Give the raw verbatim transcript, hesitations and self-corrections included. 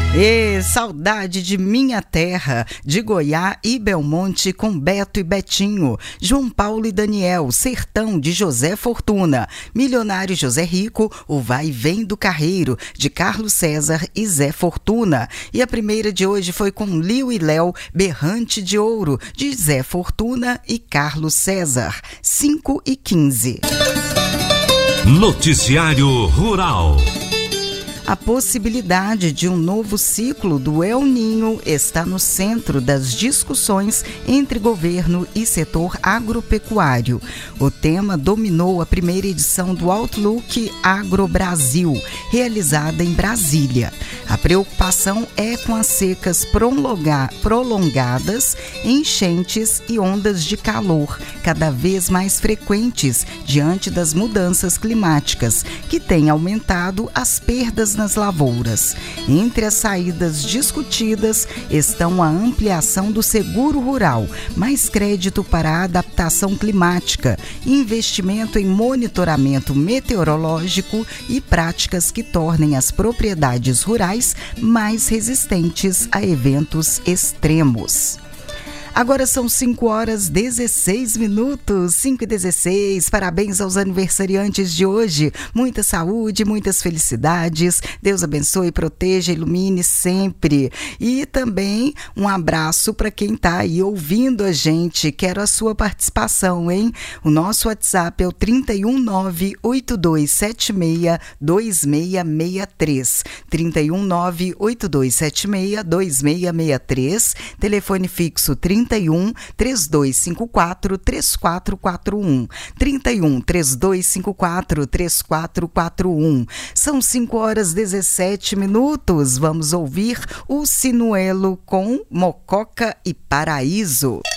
E saudade de minha terra, de Goiás e Belmonte com Beto e Betinho, João Paulo e Daniel, Sertão de José Fortuna, Milionário José Rico, O Vai e Vem do Carreiro, de Carlos César e Zé Fortuna. E a primeira de hoje foi com Liu e Léo, Berrante de Ouro, de Zé Fortuna e Carlos César, cinco e quinze. Noticiário Rural. A possibilidade de um novo ciclo do El Niño está no centro das discussões entre governo e setor agropecuário. O tema dominou a primeira edição do Outlook Agro Brasil, realizada em Brasília. A preocupação é com as secas prolonga- prolongadas, enchentes e ondas de calor cada vez mais frequentes diante das mudanças climáticas, que têm aumentado as perdas nas lavouras. Entre as saídas discutidas estão a ampliação do seguro rural, mais crédito para a adaptação climática, investimento em monitoramento meteorológico e práticas que tornem as propriedades rurais mais resistentes a eventos extremos. Agora são cinco horas e dezesseis minutos, cinco e dezesseis. Parabéns aos aniversariantes de hoje. Muita saúde, muitas felicidades. Deus abençoe, proteja, ilumine sempre. E também um abraço para quem está aí ouvindo a gente. Quero a sua participação, hein? O nosso WhatsApp é o trinta e um, nove oito dois sete seis, dois seis seis três. trinta e um, nove oito dois sete seis, dois seis seis três. Telefone fixo trinta e um, três dois cinco quatro, três quatro quatro um. trinta e um, três dois cinco quatro, três quatro quatro um. São cinco horas e dezessete minutos. Vamos ouvir o Sinuelo com Mococa e Paraíso.